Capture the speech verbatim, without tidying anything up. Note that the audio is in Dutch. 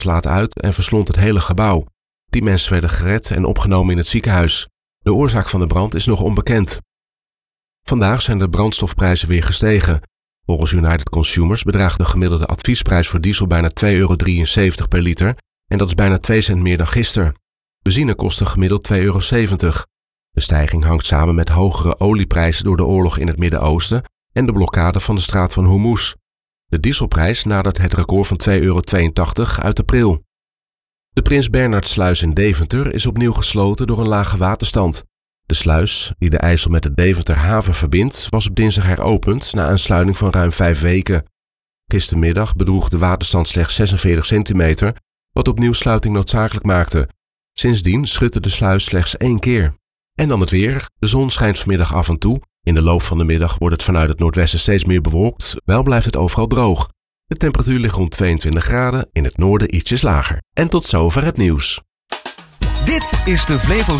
slaat uit en verslond het hele gebouw. Tien mensen werden gered en opgenomen in het ziekenhuis. De oorzaak van de brand is nog onbekend. Vandaag zijn de brandstofprijzen weer gestegen. Volgens United Consumers bedraagt de gemiddelde adviesprijs voor diesel bijna twee euro drieënzeventig per liter en dat is bijna twee cent meer dan gisteren. Benzine kostte gemiddeld twee euro zeventig. De stijging hangt samen met hogere olieprijzen door de oorlog in het Midden-Oosten en de blokkade van de straat van Hormuz. De dieselprijs nadert het record van twee euro tweeëntachtig uit april. De Prins Bernhardsluis in Deventer is opnieuw gesloten door een lage waterstand. De sluis, die de IJssel met de Deventer haven verbindt, was op dinsdag heropend na een sluiting van ruim vijf weken. Gistermiddag bedroeg de waterstand slechts zesenveertig centimeter, wat opnieuw sluiting noodzakelijk maakte. Sindsdien schudde de sluis slechts één keer. En dan het weer. De zon schijnt vanmiddag af en toe. In de loop van de middag wordt het vanuit het noordwesten steeds meer bewolkt, wel blijft het overal droog. De temperatuur ligt rond tweeëntwintig graden, in het noorden ietsjes lager. En tot zover het nieuws. Dit is de Flevo